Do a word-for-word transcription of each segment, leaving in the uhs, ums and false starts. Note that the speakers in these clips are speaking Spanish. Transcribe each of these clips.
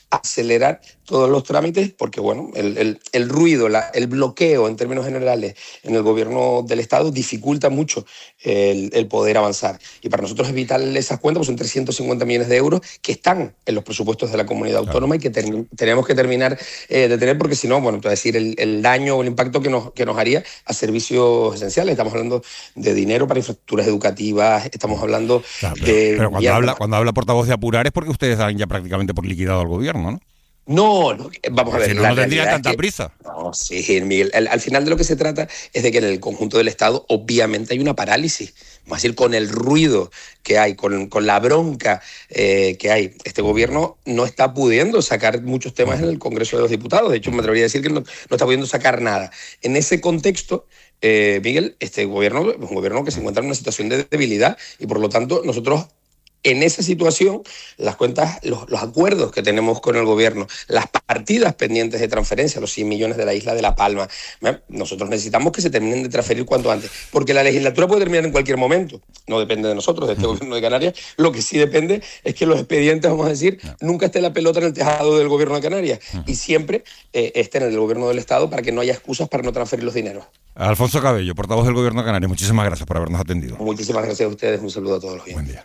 acelerar todos los trámites, porque bueno, el, el, el ruido, la, el bloqueo en términos generales en el gobierno del Estado dificulta mucho el, el poder avanzar. Y para nosotros es vital esas cuentas, pues son trescientos cincuenta millones de euros que están en los presupuestos de la comunidad autónoma, claro, y que ter, tenemos que terminar eh, de tener, porque si no, bueno, te voy a decir el, el daño o el impacto que nos, que nos haría a servicios esenciales. Estamos hablando de dinero para infraestructuras educativas, estamos hablando claro, pero, de... Pero cuando habla, cuando habla portavoz de apurar es porque ustedes dan ya prácticamente por liquidado al gobierno, ¿no? No, no, vamos a ver. Si no, no tendría tanta que, prisa. No, sí, Miguel. Al, al final de lo que se trata es de que en el conjunto del Estado obviamente hay una parálisis. Vamos a decir, con el ruido que hay, con, con la bronca eh, que hay. Este gobierno no está pudiendo sacar muchos temas en el Congreso de los Diputados. De hecho, me atrevería a decir que no, no está pudiendo sacar nada. En ese contexto, eh, Miguel, este gobierno es un gobierno que se encuentra en una situación de debilidad y por lo tanto nosotros... En esa situación, las cuentas, los, los acuerdos que tenemos con el gobierno, las partidas pendientes de transferencia, los cien millones de la isla de La Palma, ¿eh? Nosotros necesitamos que se terminen de transferir cuanto antes, porque la legislatura puede terminar en cualquier momento, no depende de nosotros, de este uh-huh. gobierno de Canarias. Lo que sí depende es que los expedientes, vamos a decir, uh-huh. nunca esté la pelota en el tejado del gobierno de Canarias uh-huh. y siempre eh, esté en el gobierno del Estado para que no haya excusas para no transferir los dineros. Alfonso Cabello, portavoz del gobierno de Canarias, muchísimas gracias por habernos atendido. Muchísimas gracias a ustedes, un saludo a todos los oyentes. Buen día.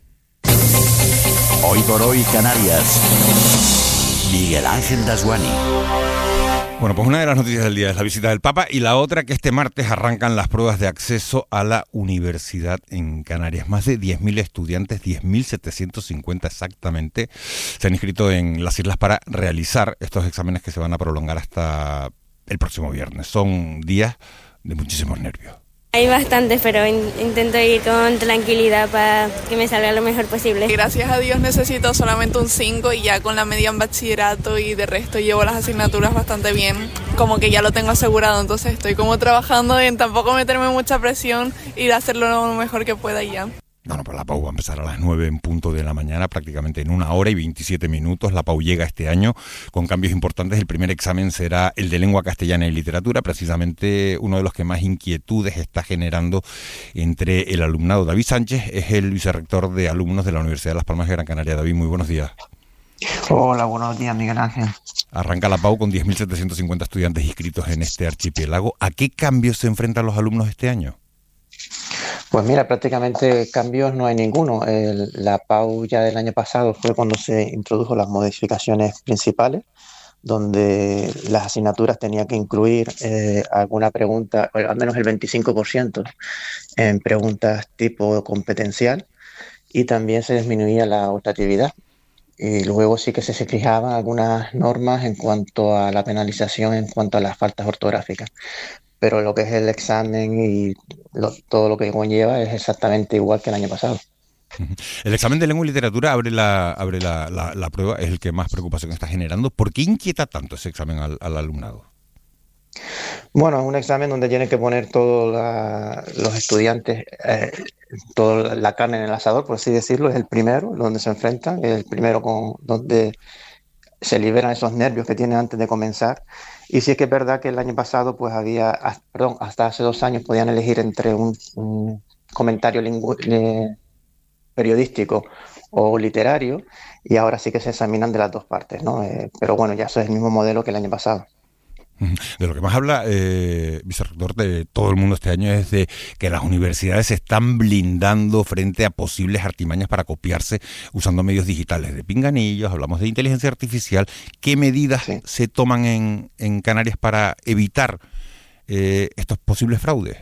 Hoy por hoy Canarias. Miguel Ángel Dasguani. Bueno, pues una de las noticias del día es la visita del Papa y la otra que este martes arrancan las pruebas de acceso a la universidad en Canarias. Más de diez mil estudiantes, diez mil setecientos cincuenta exactamente, se han inscrito en las islas para realizar estos exámenes que se van a prolongar hasta el próximo viernes. Son días de muchísimos nervios. Hay bastante, pero in- intento ir con tranquilidad para que me salga lo mejor posible. Gracias a Dios necesito solamente un cinco y ya con la media en bachillerato y de resto llevo las asignaturas bastante bien. Como que ya lo tengo asegurado, entonces estoy como trabajando en tampoco meterme mucha presión y hacerlo lo mejor que pueda y ya. Bueno, pues la P A U va a empezar a las nueve en punto de la mañana, prácticamente en una hora y veintisiete minutos. La P A U llega este año con cambios importantes. El primer examen será el de lengua castellana y literatura, precisamente uno de los que más inquietudes está generando entre el alumnado. David Sánchez es el vicerrector de alumnos de la Universidad de Las Palmas de Gran Canaria. David, muy buenos días. Hola, buenos días, Miguel Ángel. Arranca la P A U con diez mil setecientos cincuenta estudiantes inscritos en este archipiélago. ¿A qué cambios se enfrentan los alumnos este año? Pues mira, prácticamente cambios no hay ninguno. El, la P A U ya del año pasado fue cuando se introdujo las modificaciones principales, donde las asignaturas tenían que incluir eh, alguna pregunta, al menos el veinticinco por ciento en preguntas tipo competencial, y también se disminuía la optatividad. Y luego sí que se fijaban algunas normas en cuanto a la penalización, en cuanto a las faltas ortográficas. Pero lo que es el examen y lo, todo lo que conlleva es exactamente igual que el año pasado. El examen de lengua y literatura abre la abre la, la, la prueba, es el que más preocupación está generando. ¿Por qué inquieta tanto ese examen al, al alumnado? Bueno, es un examen donde tienen que poner todos los estudiantes, eh, toda la carne en el asador, por así decirlo. Es el primero donde se enfrentan, es el primero con donde se liberan esos nervios que tienen antes de comenzar. Y sí es que es verdad que el año pasado, pues había, perdón, hasta hace dos años podían elegir entre un, un comentario lingü- le, periodístico o literario, y ahora sí que se examinan de las dos partes, ¿no? Eh, pero bueno, ya eso es el mismo modelo que el año pasado. De lo que más habla, eh, vicerrector, de todo el mundo este año es de que las universidades se están blindando frente a posibles artimañas para copiarse usando medios digitales de pinganillos. Hablamos de inteligencia artificial. ¿Qué medidas sí. se toman en, en Canarias para evitar eh, estos posibles fraudes?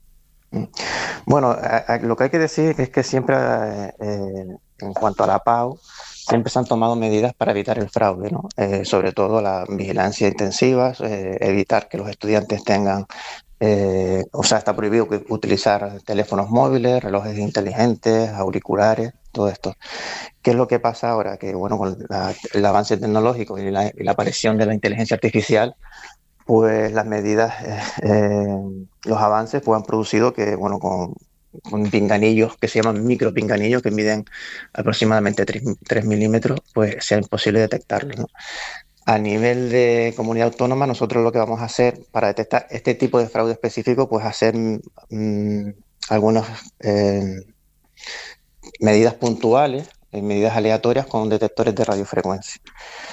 Bueno, a, a, lo que hay que decir es que siempre, eh, en cuanto a la P A U, siempre se han tomado medidas para evitar el fraude, ¿no? Eh, sobre todo la vigilancia intensiva, eh, evitar que los estudiantes tengan, eh, o sea, está prohibido utilizar teléfonos móviles, relojes inteligentes, auriculares, todo esto. ¿Qué es lo que pasa ahora? Que bueno, con la, el avance tecnológico y la, y la aparición de la inteligencia artificial, pues las medidas, eh, eh, los avances pues han producido que, bueno, con con pinganillos que se llaman micropinganillos que miden aproximadamente tres milímetros, pues sea imposible detectarlos, ¿no? A nivel de comunidad autónoma, nosotros lo que vamos a hacer para detectar este tipo de fraude específico, pues hacer mmm, algunas eh, medidas puntuales, eh, medidas aleatorias con detectores de radiofrecuencia.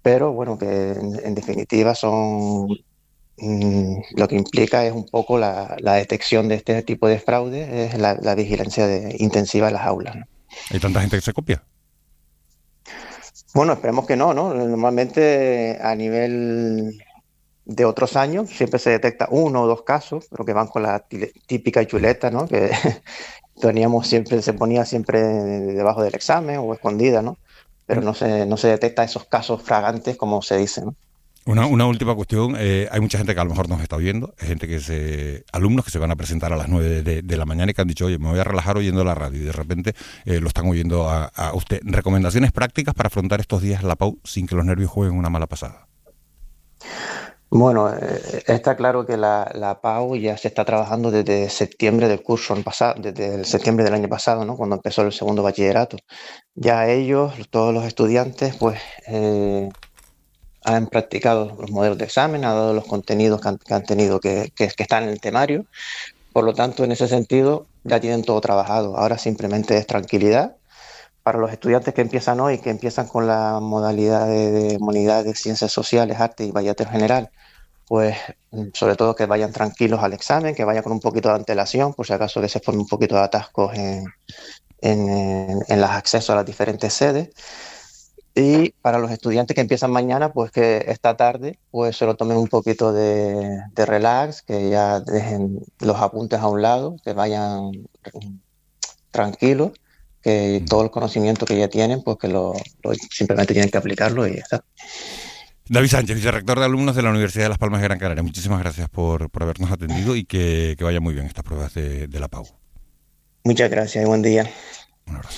pero bueno, que en, en definitiva son mm, lo que implica es un poco la, la detección de este tipo de fraude, es la, la vigilancia de, intensiva en las aulas, ¿no? ¿Hay tanta gente que se copia? Bueno, esperemos que no, ¿no? Normalmente a nivel de otros años siempre se detecta uno o dos casos, pero que van con la típica chuleta, ¿no? Que teníamos siempre, se ponía siempre debajo del examen o escondida, ¿no? Pero no se, no se detecta esos casos fragantes, como se dice, ¿no? Una, una última cuestión, eh, hay mucha gente que a lo mejor nos está oyendo, hay gente que se, alumnos que se van a presentar a las nueve de, de, de la mañana y que han dicho, oye, me voy a relajar oyendo la radio, y de repente eh, lo están oyendo a, a usted. Recomendaciones prácticas para afrontar estos días la P A U sin que los nervios jueguen una mala pasada. Bueno, eh, está claro que la, la P A U ya se está trabajando desde septiembre del curso pasado, desde el septiembre del año pasado, ¿no? Cuando empezó el segundo bachillerato. Ya ellos, todos los estudiantes, pues eh, han practicado los modelos de examen, han dado los contenidos que han, que han tenido que, que, que están en el temario. Por lo tanto, en ese sentido, ya tienen todo trabajado. Ahora simplemente es tranquilidad. Para los estudiantes que empiezan hoy, que empiezan con la modalidad de, de humanidades, de ciencias sociales, arte y bachillerato general, pues sobre todo que vayan tranquilos al examen, que vayan con un poquito de antelación, por si acaso que se forme un poquito de atascos en, en, en, en los accesos a las diferentes sedes. Y para los estudiantes que empiezan mañana, pues que esta tarde pues se lo tomen un poquito de, de relax, que ya dejen los apuntes a un lado, que vayan tranquilos, que todo el conocimiento que ya tienen, pues que lo, lo simplemente tienen que aplicarlo y ya está. David Sánchez, vicerrector de alumnos de la Universidad de Las Palmas de Gran Canaria, muchísimas gracias por, por habernos atendido y que, que vaya muy bien estas pruebas de, de la P A U. Muchas gracias y buen día. Un abrazo.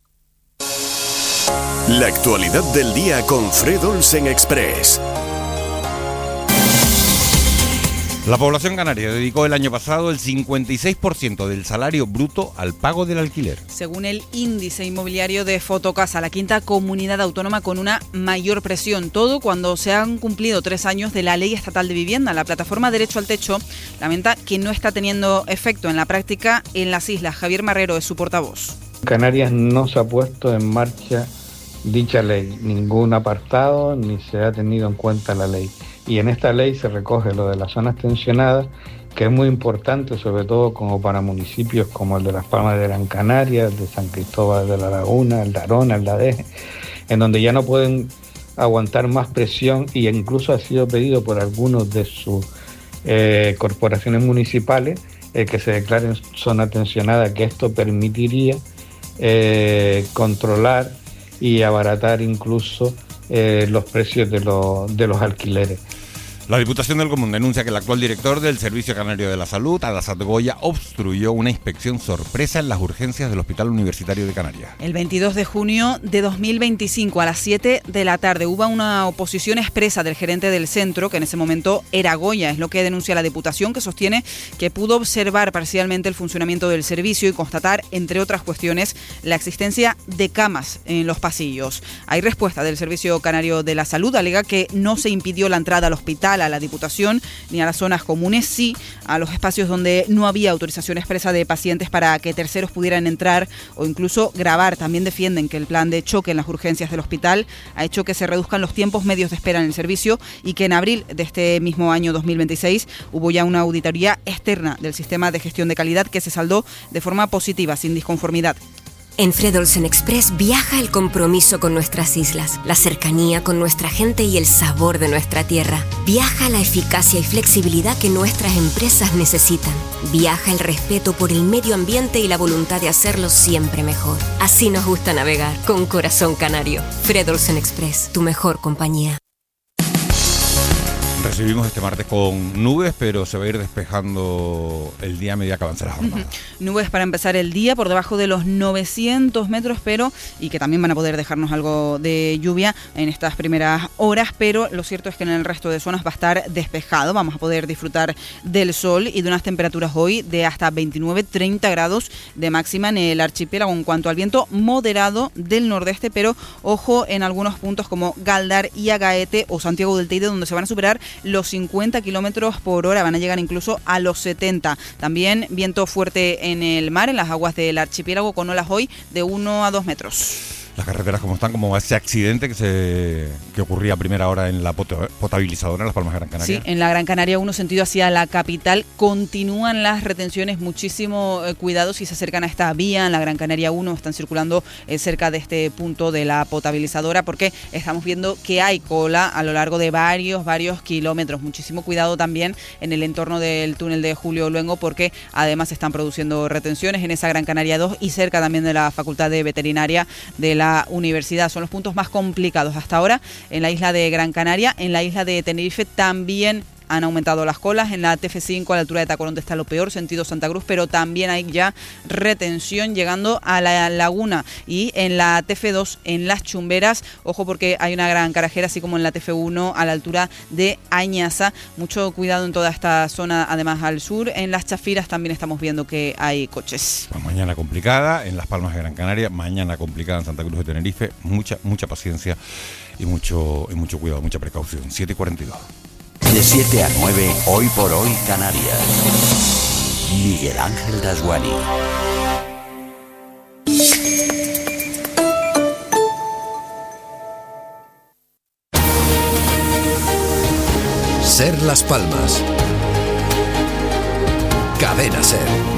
La actualidad del día con Fred Olsen Express. La población canaria dedicó el año pasado el cincuenta y seis por ciento del salario bruto al pago del alquiler. Según el índice inmobiliario de Fotocasa, la quinta comunidad autónoma con una mayor presión. Todo cuando se han cumplido tres años de la Ley Estatal de Vivienda. La plataforma Derecho al Techo lamenta que no está teniendo efecto en la práctica en las islas. Javier Marrero es su portavoz. Canarias no se ha puesto en marcha dicha ley, ningún apartado ni se ha tenido en cuenta la ley. Y en esta ley se recoge lo de las zonas tensionadas, que es muy importante, sobre todo como para municipios como el de Las Palmas de Gran Canaria, el de San Cristóbal de la Laguna, el de Arona, el de Adeje, en donde ya no pueden aguantar más presión, y incluso ha sido pedido por algunos de sus eh, corporaciones municipales eh, que se declaren zona tensionada, que esto permitiría eh, controlar y abaratar incluso eh, los precios de, lo, de los alquileres. La Diputación del Común denuncia que el actual director del Servicio Canario de la Salud, Adasat Goya, obstruyó una inspección sorpresa en las urgencias del Hospital Universitario de Canarias. El veintidós de junio de dos mil veinticinco a las siete de la tarde hubo una oposición expresa del gerente del centro, que en ese momento era Goya. Es lo que denuncia la Diputación, que sostiene que pudo observar parcialmente el funcionamiento del servicio y constatar, entre otras cuestiones, la existencia de camas en los pasillos. Hay respuesta del Servicio Canario de la Salud, alega que no se impidió la entrada al hospital, a la Diputación ni a las zonas comunes, sí a los espacios donde no había autorización expresa de pacientes para que terceros pudieran entrar o incluso grabar. También defienden que el plan de choque en las urgencias del hospital ha hecho que se reduzcan los tiempos medios de espera en el servicio y que en abril de este mismo año dos mil veintiséis hubo ya una auditoría externa del sistema de gestión de calidad que se saldó de forma positiva, sin disconformidad. En Fred Olsen Express viaja el compromiso con nuestras islas, la cercanía con nuestra gente y el sabor de nuestra tierra. Viaja la eficacia y flexibilidad que nuestras empresas necesitan. Viaja el respeto por el medio ambiente y la voluntad de hacerlo siempre mejor. Así nos gusta navegar, con corazón canario. Fred Olsen Express, tu mejor compañía. Recibimos este martes con nubes, pero se va a ir despejando el día a medida que avance la jornada. Uh-huh. Nubes para empezar el día por debajo de los novecientos metros, pero y que también van a poder dejarnos algo de lluvia en estas primeras horas, pero lo cierto es que en el resto de zonas va a estar despejado. Vamos a poder disfrutar del sol y de unas temperaturas hoy de hasta veintinueve a treinta grados de máxima en el archipiélago. En cuanto al viento, moderado del nordeste, pero ojo en algunos puntos como Galdar y Agaete o Santiago del Teide, donde se van a superar los cincuenta kilómetros por hora, van a llegar incluso a los setenta. También viento fuerte en el mar, en las aguas del archipiélago, con olas hoy de uno a dos metros. las carreteras como están, como ese accidente que se que ocurría a primera hora en la potabilizadora en Las Palmas de Gran Canaria. Sí, en la Gran Canaria uno sentido hacia la capital continúan las retenciones, muchísimo eh, cuidado si se acercan a esta vía. En la Gran Canaria uno están circulando eh, cerca de este punto de la potabilizadora porque estamos viendo que hay cola a lo largo de varios, varios kilómetros. Muchísimo cuidado también en el entorno del túnel de Julio Luengo porque además están produciendo retenciones en esa Gran Canaria dos y cerca también de la Facultad de Veterinaria de la La universidad. Son los puntos más complicados hasta ahora en la isla de Gran Canaria. En la isla de Tenerife también han aumentado las colas. En la T F cinco a la altura de Tacoronte está lo peor, sentido Santa Cruz, pero también hay ya retención llegando a la laguna. Y en la T F dos en Las Chumberas, ojo porque hay una gran carajera, así como en la T F uno a la altura de Añaza. Mucho cuidado en toda esta zona, además al sur. En Las Chafiras también estamos viendo que hay coches. Pues mañana complicada en Las Palmas de Gran Canaria, mañana complicada en Santa Cruz de Tenerife. Mucha, mucha paciencia y mucho, y mucho cuidado, mucha precaución. siete y cuarenta y dos. De siete a nueve, Hoy por Hoy Canarias. Miguel Ángel Dasguani. Ser Las Palmas. Cadena Ser.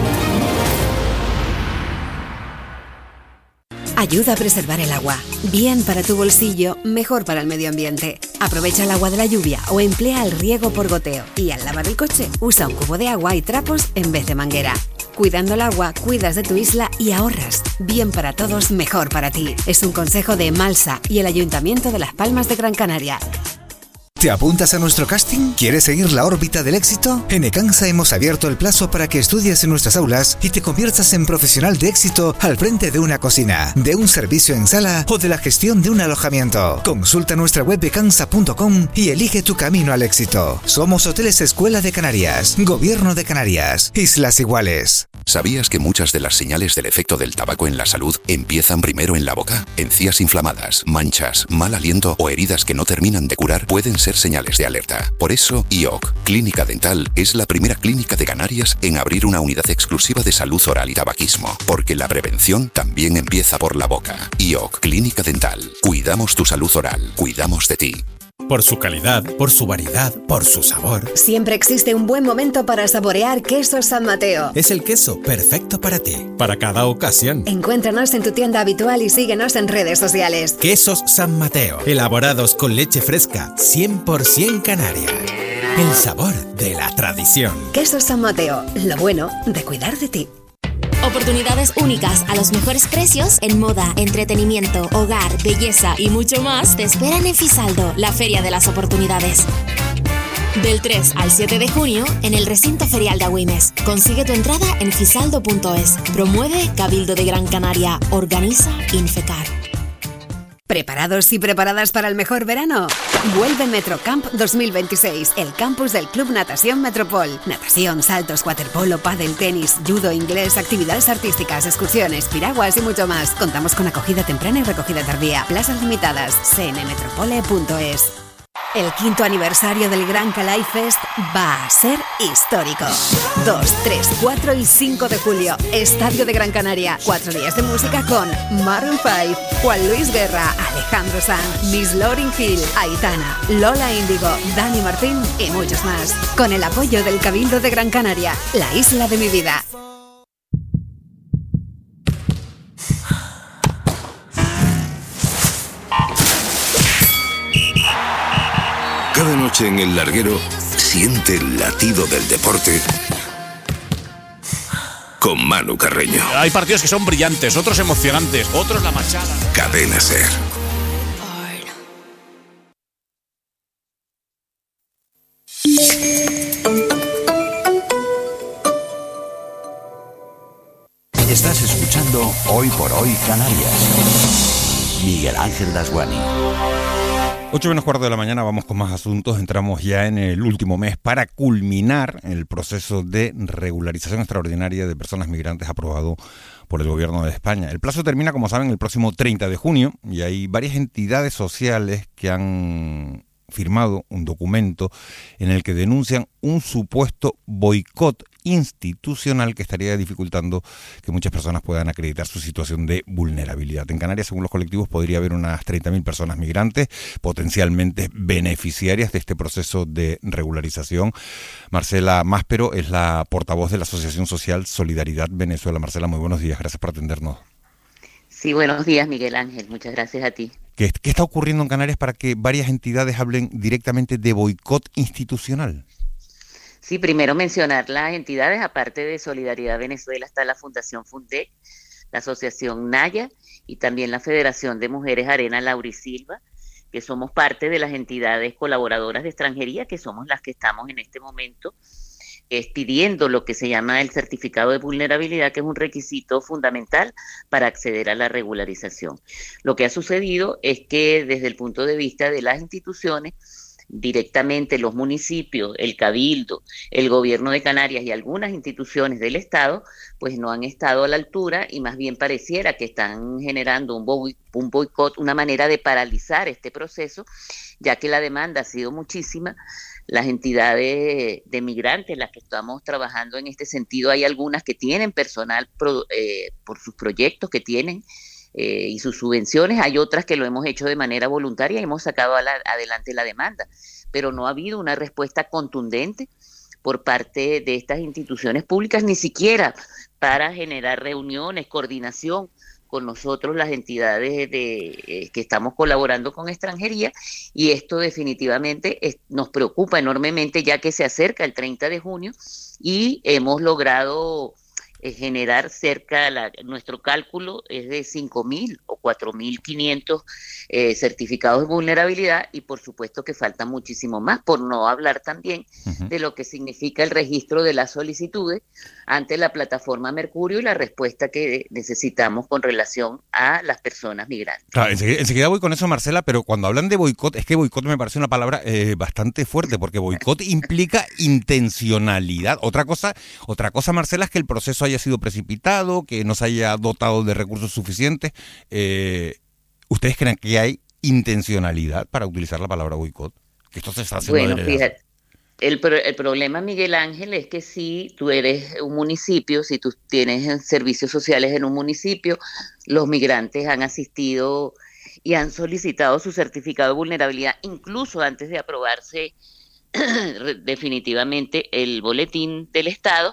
Ayuda a preservar el agua. Bien para tu bolsillo, mejor para el medio ambiente. Aprovecha el agua de la lluvia o emplea el riego por goteo. Y al lavar el coche, usa un cubo de agua y trapos en vez de manguera. Cuidando el agua, cuidas de tu isla y ahorras. Bien para todos, mejor para ti. Es un consejo de Malsa y el Ayuntamiento de Las Palmas de Gran Canaria. ¿Te apuntas a nuestro casting? ¿Quieres seguir la órbita del éxito? En Ecansa hemos abierto el plazo para que estudies en nuestras aulas y te conviertas en profesional de éxito al frente de una cocina, de un servicio en sala o de la gestión de un alojamiento. Consulta nuestra web ecansa punto com y elige tu camino al éxito. Somos Hoteles Escuela de Canarias, Gobierno de Canarias, Islas Iguales. ¿Sabías que muchas de las señales del efecto del tabaco en la salud empiezan primero en la boca? Encías inflamadas, manchas, mal aliento o heridas que no terminan de curar pueden ser señales de alerta. Por eso, I O C, Clínica Dental, es la primera clínica de Canarias en abrir una unidad exclusiva de salud oral y tabaquismo, porque la prevención también empieza por la boca. I O C, Clínica Dental. Cuidamos tu salud oral, cuidamos de ti. Por su calidad, por su variedad, por su sabor. Siempre existe un buen momento para saborear Quesos San Mateo. Es el queso perfecto para ti, para cada ocasión. Encuéntranos en tu tienda habitual y síguenos en redes sociales. Quesos San Mateo, elaborados con leche fresca, cien por ciento canaria. El sabor de la tradición. Quesos San Mateo, lo bueno de cuidar de ti. Oportunidades únicas a los mejores precios en moda, entretenimiento, hogar, belleza y mucho más te esperan en Fisaldo, la feria de las oportunidades. Del tres al siete de junio en el recinto ferial de Agüimes. Consigue tu entrada en fisaldo punto es. Promueve Cabildo de Gran Canaria. Organiza Infecar. ¿Preparados y preparadas para el mejor verano? Vuelve Metrocamp dos mil veintiséis, el campus del Club Natación Metropol. Natación, saltos, waterpolo, pádel, tenis, judo, inglés, actividades artísticas, excursiones, piraguas y mucho más. Contamos con acogida temprana y recogida tardía. Plazas limitadas. c n metropole punto es. El quinto aniversario del Gran Calai Fest va a ser histórico. dos, tres, cuatro y cinco de julio, Estadio de Gran Canaria. Cuatro días de música con Maroon cinco, Juan Luis Guerra, Alejandro Sanz, Miss Lauryn Hill, Aitana, Lola Índigo, Dani Martín y muchos más. Con el apoyo del Cabildo de Gran Canaria, la isla de mi vida. Cada noche en el larguero, siente el latido del deporte con Manu Carreño. Hay partidos que son brillantes, otros emocionantes, otros la machada. Cadena Ser. Estás escuchando Hoy por Hoy Canarias. Miguel Ángel Dasguani. ocho menos cuarto de la mañana, vamos con más asuntos. Entramos ya en el último mes para culminar el proceso de regularización extraordinaria de personas migrantes aprobado por el Gobierno de España. El plazo termina, como saben, el próximo treinta de junio y hay varias entidades sociales que han firmado un documento en el que denuncian un supuesto boicot institucional que estaría dificultando que muchas personas puedan acreditar su situación de vulnerabilidad. En Canarias, según los colectivos, podría haber unas treinta mil personas migrantes potencialmente beneficiarias de este proceso de regularización. Marcela Máspero es la portavoz de la Asociación Social Solidaridad Venezuela. Marcela, muy buenos días, gracias por atendernos. Sí, buenos días, Miguel Ángel, muchas gracias a ti. ¿Qué, qué está ocurriendo en Canarias para que varias entidades hablen directamente de boicot institucional? Sí, primero mencionar las entidades, aparte de Solidaridad Venezuela está la Fundación Fundec, la Asociación Naya y también la Federación de Mujeres Arena Laurisilva, que somos parte de las entidades colaboradoras de extranjería, que somos las que estamos en este momento es pidiendo lo que se llama el certificado de vulnerabilidad, que es un requisito fundamental para acceder a la regularización. Lo que ha sucedido es que desde el punto de vista de las instituciones, directamente los municipios, el Cabildo, el Gobierno de Canarias y algunas instituciones del Estado, pues no han estado a la altura y más bien pareciera que están generando un, boy, un boicot, una manera de paralizar este proceso, ya que la demanda ha sido muchísima. Las entidades de migrantes, las que estamos trabajando en este sentido, hay algunas que tienen personal pro, eh, por sus proyectos que tienen eh, y sus subvenciones, hay otras que lo hemos hecho de manera voluntaria y hemos sacado a la, adelante la demanda, pero no ha habido una respuesta contundente por parte de estas instituciones públicas, ni siquiera para generar reuniones, coordinación con nosotros, las entidades de, eh, que estamos colaborando con extranjería, y esto definitivamente es, nos preocupa enormemente, ya que se acerca el treinta de junio y hemos logrado eh, generar cerca, la, nuestro cálculo es de cinco mil o cuatro mil quinientos eh, certificados de vulnerabilidad, y por supuesto que falta muchísimo más, por no hablar también uh-huh. de lo que significa el registro de las solicitudes ante la plataforma Mercurio y la respuesta que necesitamos con relación a las personas migrantes. Claro, enseguida, enseguida voy con eso, Marcela, pero cuando hablan de boicot, es que boicot me parece una palabra eh, bastante fuerte, porque boicot implica intencionalidad. Otra cosa, otra cosa, Marcela, es que el proceso haya sido precipitado, que no se haya dotado de recursos suficientes. Eh, ¿Ustedes creen que hay intencionalidad para utilizar la palabra boicot? Que esto se está haciendo bueno, de fíjate. El, el problema, Miguel Ángel, es que si tú eres un municipio, si tú tienes servicios sociales en un municipio, los migrantes han asistido y han solicitado su certificado de vulnerabilidad, incluso antes de aprobarse definitivamente el boletín del Estado,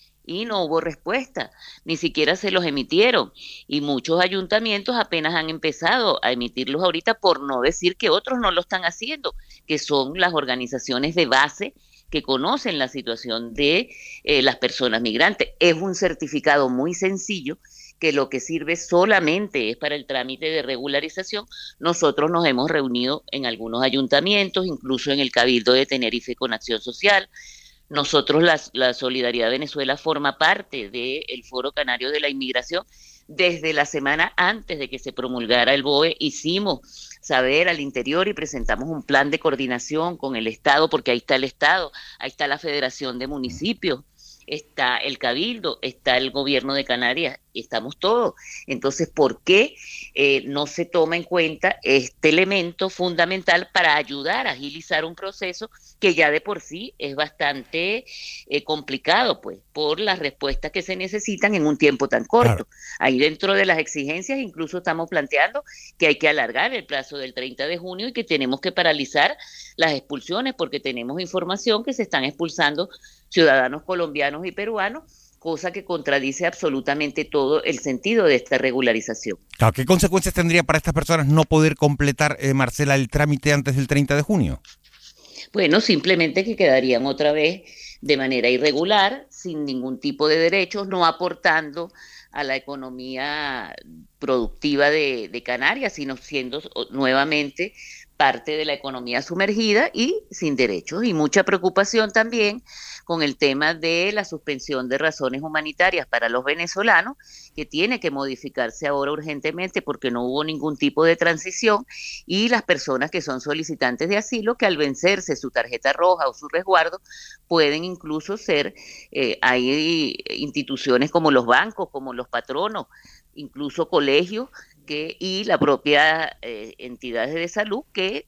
y no hubo respuesta, ni siquiera se los emitieron, y muchos ayuntamientos apenas han empezado a emitirlos ahorita, por no decir que otros no lo están haciendo, que son las organizaciones de base que conocen la situación de eh, las personas migrantes. Es un certificado muy sencillo, que lo que sirve solamente es para el trámite de regularización. Nosotros nos hemos reunido en algunos ayuntamientos, incluso en el Cabildo de Tenerife con Acción Social. Nosotros, la, la Solidaridad Venezuela forma parte del Foro Canario de la Inmigración. Desde la semana antes de que se promulgara el B O E, hicimos saber al interior y presentamos un plan de coordinación con el Estado, porque ahí está el Estado, ahí está la Federación de Municipios, está el Cabildo, está el Gobierno de Canarias, estamos todos. Entonces, ¿por qué eh, no se toma en cuenta este elemento fundamental para ayudar a agilizar un proceso que ya de por sí es bastante eh, complicado, pues, por las respuestas que se necesitan en un tiempo tan corto? Claro. Ahí dentro de las exigencias incluso estamos planteando que hay que alargar el plazo del treinta de junio y que tenemos que paralizar las expulsiones, porque tenemos información que se están expulsando ciudadanos colombianos y peruanos, cosa que contradice absolutamente todo el sentido de esta regularización. Claro, ¿qué consecuencias tendría para estas personas no poder completar, eh, Marcela, el trámite antes del treinta de junio? Bueno, simplemente que quedarían otra vez de manera irregular, sin ningún tipo de derechos, no aportando a la economía productiva de, de Canarias, sino siendo nuevamente parte de la economía sumergida y sin derechos. Y mucha preocupación también con el tema de la suspensión de razones humanitarias para los venezolanos, que tiene que modificarse ahora urgentemente porque no hubo ningún tipo de transición, y las personas que son solicitantes de asilo, que al vencerse su tarjeta roja o su resguardo, pueden incluso ser, eh, hay instituciones como los bancos, como los patronos, incluso colegios, que y la propia eh, entidades de salud que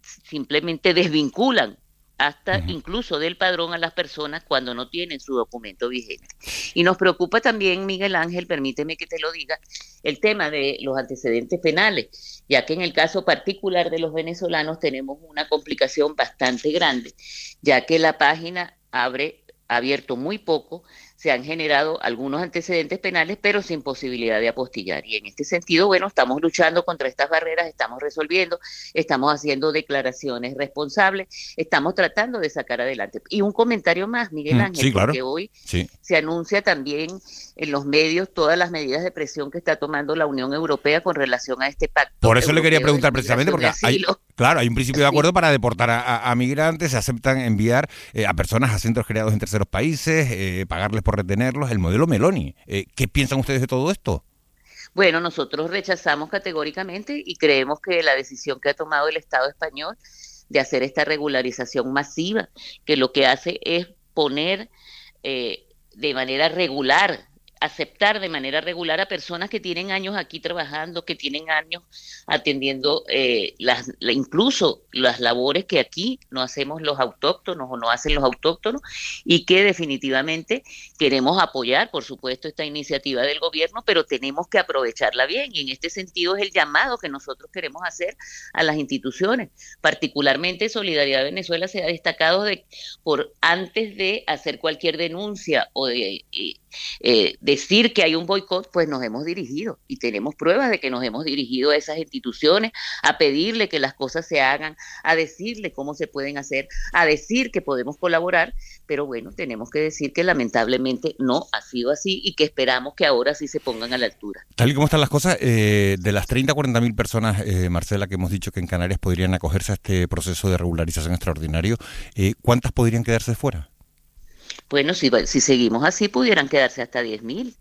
simplemente desvinculan hasta uh-huh. incluso del padrón a las personas cuando no tienen su documento vigente. Y nos preocupa también, Miguel Ángel, permíteme que te lo diga, el tema de los antecedentes penales, ya que en el caso particular de los venezolanos tenemos una complicación bastante grande, ya que la página abre, ha abierto muy poco, se han generado algunos antecedentes penales, pero sin posibilidad de apostillar. Y en este sentido, bueno, estamos luchando contra estas barreras, estamos resolviendo, estamos haciendo declaraciones responsables, estamos tratando de sacar adelante. Y un comentario más, Miguel Ángel, sí, claro. porque hoy sí. se anuncia también en los medios todas las medidas de presión que está tomando la Unión Europea con relación a este pacto. Por eso le quería preguntar precisamente, porque hay, claro, hay un principio de acuerdo sí. para deportar a, a, a migrantes, se aceptan enviar eh, a personas a centros creados en terceros países, eh, pagarles por retenerlos, el modelo Meloni. Eh, ¿Qué piensan ustedes de todo esto? Bueno, nosotros rechazamos categóricamente y creemos que la decisión que ha tomado el Estado español de hacer esta regularización masiva, que lo que hace es poner eh, de manera regular, aceptar de manera regular a personas que tienen años aquí trabajando, que tienen años atendiendo eh, las, la, incluso las labores que aquí no hacemos los autóctonos o no hacen los autóctonos, y que definitivamente queremos apoyar, por supuesto, esta iniciativa del gobierno, pero tenemos que aprovecharla bien, y en este sentido es el llamado que nosotros queremos hacer a las instituciones. Particularmente Solidaridad Venezuela se ha destacado de, por antes de hacer cualquier denuncia o de eh, eh, decir que hay un boicot, pues nos hemos dirigido y tenemos pruebas de que nos hemos dirigido a esas instituciones a pedirle que las cosas se hagan, a decirle cómo se pueden hacer, a decir que podemos colaborar, pero bueno, tenemos que decir que lamentablemente no ha sido así y que esperamos que ahora sí se pongan a la altura. Tal y como están las cosas, eh, de las treinta a cuarenta mil personas, eh, Marcela, que hemos dicho que en Canarias podrían acogerse a este proceso de regularización extraordinario, eh, ¿cuántas podrían quedarse fuera? Bueno, si, si seguimos así, pudieran quedarse hasta diez mil,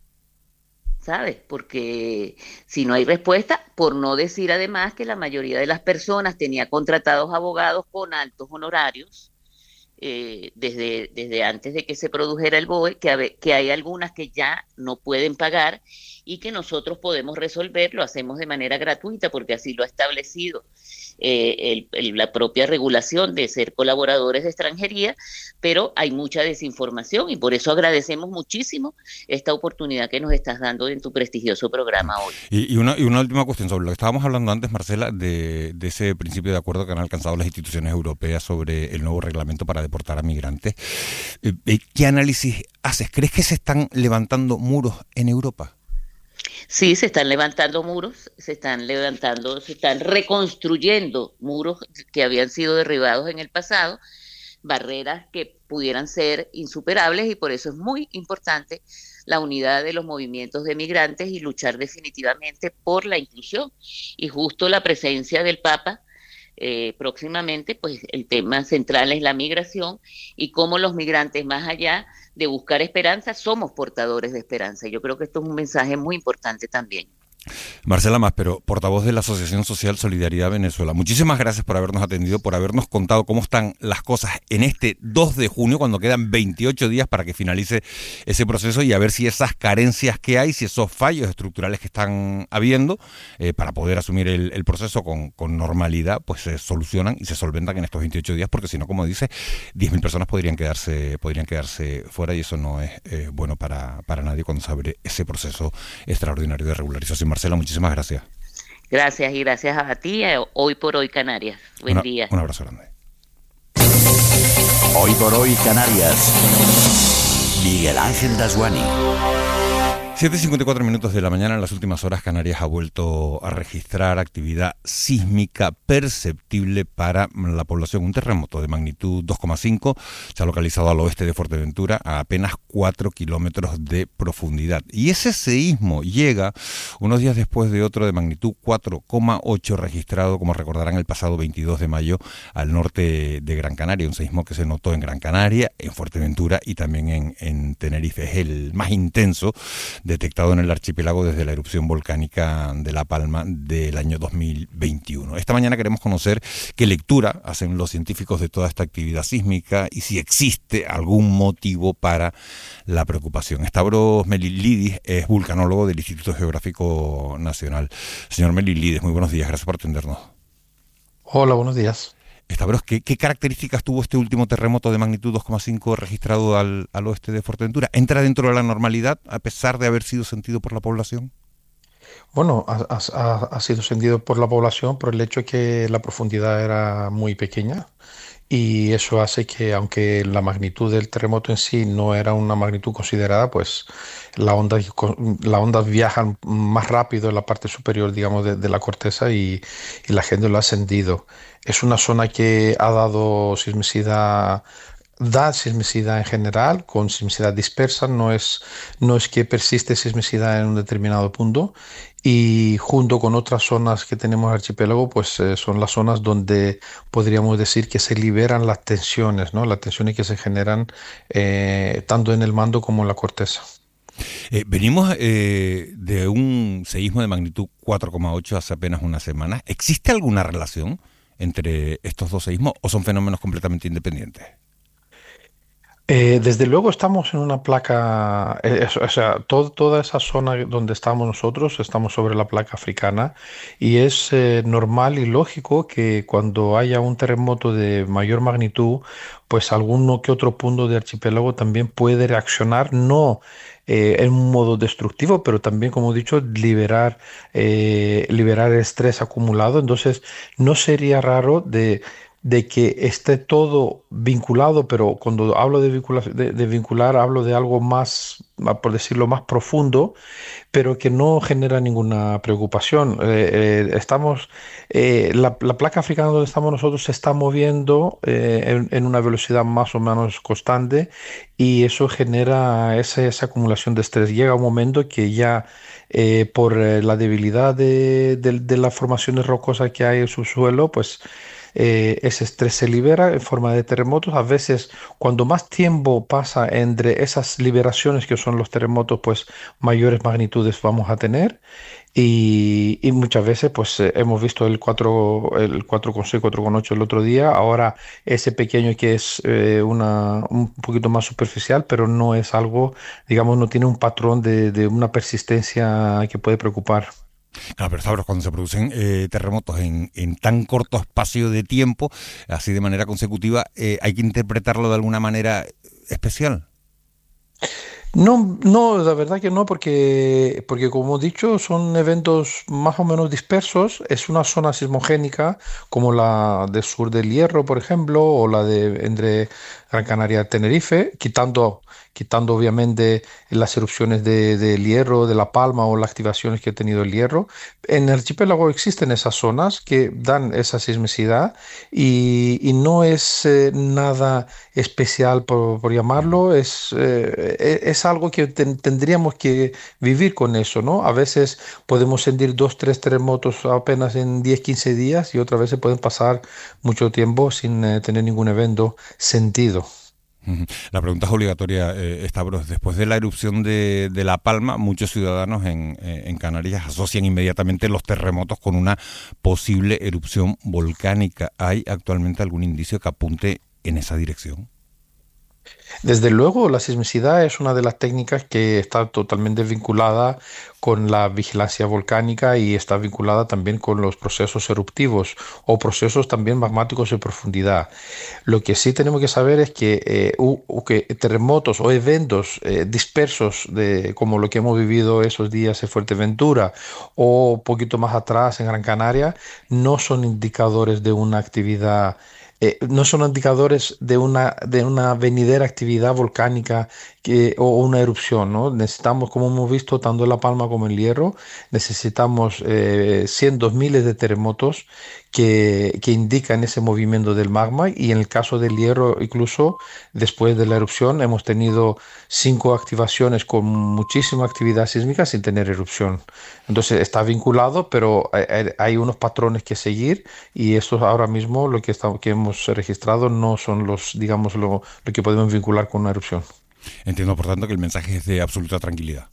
¿sabes? Porque si no hay respuesta, por no decir además que la mayoría de las personas tenía contratados abogados con altos honorarios, eh, desde, desde antes de que se produjera el B O E, que, a, que hay algunas que ya no pueden pagar y que nosotros podemos resolver, lo hacemos de manera gratuita porque así lo ha establecido eh, el, el, la propia regulación de ser colaboradores de extranjería, pero hay mucha desinformación y por eso agradecemos muchísimo esta oportunidad que nos estás dando en tu prestigioso programa hoy. Y, y, una, y una última cuestión sobre lo que estábamos hablando antes, Marcela, de, de ese principio de acuerdo que han alcanzado las instituciones europeas sobre el nuevo reglamento para deportar a migrantes. Eh, ¿Qué análisis haces? ¿Crees que se están levantando muros en Europa? Sí, se están levantando muros, se están levantando, se están reconstruyendo muros que habían sido derribados en el pasado, barreras que pudieran ser insuperables, y por eso es muy importante la unidad de los movimientos de migrantes y luchar definitivamente por la inclusión. Y justo la presencia del Papa eh, próximamente, pues el tema central es la migración y cómo los migrantes, más allá de buscar esperanza, somos portadores de esperanza. Yo creo que esto es un mensaje muy importante también. Marcela Máspero, portavoz de la Asociación Social Solidaridad Venezuela. Muchísimas gracias por habernos atendido, por habernos contado cómo están las cosas en este dos de junio, cuando quedan veintiocho días para que finalice ese proceso, y a ver si esas carencias que hay, si esos fallos estructurales que están habiendo, eh, para poder asumir el, el proceso con, con normalidad, pues se solucionan y se solventan en estos veintiocho días, porque si no, como dice, diez mil personas podrían quedarse podrían quedarse fuera, y eso no es eh, bueno para, para nadie cuando se abre ese proceso extraordinario de regularización. Marcela, muchísimas gracias. Gracias, y gracias a ti, Hoy por Hoy Canarias. Buen Una, día. Un abrazo grande. Hoy por Hoy Canarias. Miguel Ángel Dasguani. siete y cincuenta y cuatro minutos de la mañana. En las últimas horas, Canarias ha vuelto a registrar actividad sísmica perceptible para la población. Un terremoto de magnitud dos coma cinco se ha localizado al oeste de Fuerteventura, a apenas cuatro kilómetros de profundidad. Y ese seísmo llega unos días después de otro de magnitud cuatro coma ocho registrado, como recordarán, el pasado veintidós de mayo al norte de Gran Canaria. Un seísmo que se notó en Gran Canaria, en Fuerteventura y también en, en Tenerife. Es el más intenso detectado en el archipiélago desde la erupción volcánica de La Palma del año dos mil veintiuno. Esta mañana queremos conocer qué lectura hacen los científicos de toda esta actividad sísmica y si existe algún motivo para la preocupación. Stavros Melilidis es vulcanólogo del Instituto Geográfico Nacional. Señor Melilidis, muy buenos días, gracias por atendernos. Hola, buenos días. Stavros, ¿qué, ¿qué características tuvo este último terremoto de magnitud dos coma cinco registrado al, al oeste de Fuerteventura? ¿Entra dentro de la normalidad a pesar de haber sido sentido por la población? Bueno, ha, ha, ha sido sentido por la población por el hecho de que la profundidad era muy pequeña y eso hace que, aunque la magnitud del terremoto en sí no era una magnitud considerada, pues la onda, la onda viajan más rápido en la parte superior, digamos, de, de la corteza y, y la gente lo ha sentido. Es una zona que ha dado sismicidad. Da sismicidad en general, con sismicidad dispersa, no es, no es que persiste sismicidad en un determinado punto y junto con otras zonas que tenemos en el archipiélago, pues eh, son las zonas donde podríamos decir que se liberan las tensiones, ¿no? Las tensiones que se generan eh, tanto en el mando como en la corteza. Eh, venimos eh, de un seísmo de magnitud cuatro coma ocho hace apenas una semana. ¿Existe alguna relación entre estos dos seísmos o son fenómenos completamente independientes? Eh, desde luego estamos en una placa, eh, o sea, todo, toda esa zona donde estamos nosotros, estamos sobre la placa africana y es eh, normal y lógico que cuando haya un terremoto de mayor magnitud, pues alguno que otro punto de archipiélago también puede reaccionar, no eh, en un modo destructivo, pero también, como he dicho, liberar, eh, liberar el estrés acumulado. Entonces, no sería raro de de que esté todo vinculado, pero cuando hablo de vincular, de, de vincular hablo de algo más, por decirlo, más profundo, pero que no genera ninguna preocupación. Eh, eh, estamos, eh, la, la placa africana donde estamos nosotros se está moviendo eh, en, en una velocidad más o menos constante y eso genera esa, esa acumulación de estrés. Llega un momento que ya eh, por eh, la debilidad de, de, de las formaciones rocosas que hay en su suelo, pues Eh, ese estrés se libera en forma de terremotos. A veces, cuando más tiempo pasa entre esas liberaciones que son los terremotos, pues mayores magnitudes vamos a tener. Y, y muchas veces, pues eh, hemos visto el cuatro, el cuatro coma seis, cuatro coma ocho el otro día. Ahora ese pequeño que es eh, una, un poquito más superficial, pero no es algo, digamos, no tiene un patrón de, de una persistencia que puede preocupar. Claro, pero sabes, cuando se producen eh, terremotos en, en tan corto espacio de tiempo, así de manera consecutiva, eh, ¿hay que interpretarlo de alguna manera especial? No, no, la verdad que no, porque, porque como he dicho, son eventos más o menos dispersos. Es una zona sismogénica como la del sur del Hierro, por ejemplo, o la de entre Gran Canaria y Tenerife, quitando, quitando obviamente las erupciones de, del Hierro, de La Palma o las activaciones que ha tenido el Hierro. En el archipiélago existen esas zonas que dan esa sismicidad y, y no es eh, nada especial por, por llamarlo, es, eh, es algo que ten, tendríamos que vivir con eso, ¿no? A veces podemos sentir dos, tres terremotos apenas en diez, quince días y otras veces pueden pasar mucho tiempo sin eh, tener ningún evento sentido. La pregunta es obligatoria, eh, Stavros. Después de la erupción de, de La Palma, muchos ciudadanos en, en Canarias asocian inmediatamente los terremotos con una posible erupción volcánica. ¿Hay actualmente algún indicio que apunte en esa dirección? Desde luego, la sismicidad es una de las técnicas que está totalmente vinculada con la vigilancia volcánica y está vinculada también con los procesos eruptivos o procesos también magmáticos de profundidad. Lo que sí tenemos que saber es que, eh, u, u, que terremotos o eventos eh, dispersos de, como lo que hemos vivido esos días en Fuerteventura o un poquito más atrás en Gran Canaria no son indicadores de una actividad Eh, no son indicadores de una, de una venidera actividad volcánica que, o una erupción, ¿no? Necesitamos, como hemos visto, tanto en La Palma como en el Hierro, necesitamos eh, cientos, miles de terremotos que, que indican ese movimiento del magma y en el caso del Hierro, incluso después de la erupción, hemos tenido cinco activaciones con muchísima actividad sísmica sin tener erupción. Entonces está vinculado, pero hay, hay unos patrones que seguir y esto ahora mismo lo que, está, que hemos registrado no son los, digamos, lo, lo que podemos vincular con una erupción. Entiendo, por tanto, que el mensaje es de absoluta tranquilidad.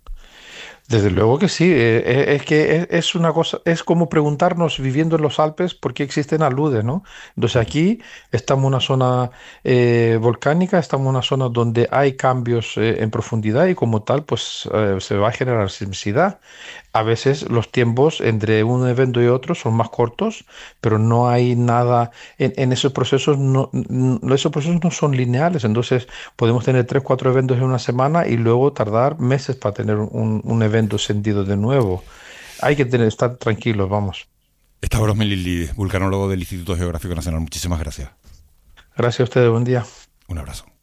Desde luego que sí, eh, es que es una cosa, es como preguntarnos viviendo en los Alpes por qué existen aludes, ¿no? Entonces aquí estamos en una zona eh, volcánica, estamos en una zona donde hay cambios eh, en profundidad y como tal, pues eh, se va a generar sismicidad. a veces los tiempos entre un evento y otro son más cortos, pero no hay nada, en, en esos procesos no, no- esos procesos no son lineales, entonces podemos tener tres, cuatro eventos en una semana y luego tardar meses para tener un, un evento sentido de nuevo. Hay que tener, estar tranquilos, vamos. Stavros Melilli, vulcanólogo del Instituto Geográfico Nacional. Muchísimas gracias. Gracias a ustedes, buen día. Un abrazo.